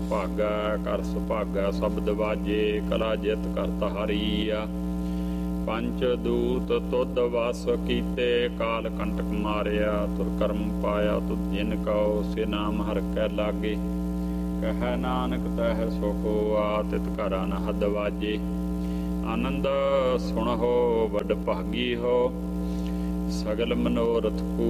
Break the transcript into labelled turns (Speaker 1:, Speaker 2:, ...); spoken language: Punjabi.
Speaker 1: ਸੁਭਾਗਾ ਕਰ ਸੁਭਾਗਾ ਸ਼ਬਦ ਵਾਜੇ ਕਲਾ ਜਿਤ ਕਰਤਾ ਹਰੀਆ ਪੰਚ ਦੂਤ ਤੁਧ ਵਸ ਕੀਤੇ ਕਾਲ ਕੰਟਕ ਮਾਰਿਆ ਤੁਰ ਕਰਮ ਪਾਇਆ ਤੁਧ ਜਿਨ ਕਉ ਸੇ ਨਾਮ ਹਰਿ ਕੈ ਲਾਗੇ ਕਹਿ ਨਾਨਕ ਤਹਿ ਸੁਖ ਹੋਆ ਤਿਤ ਘਰਾ ਨ ਹੱਦ ਵਾਜੇ ਆਨੰਦ ਸੁਣਹੁ ਵੱਡ ਭਾਗੀ ਹੋ ਸਗਲ ਮਨੋਰਥ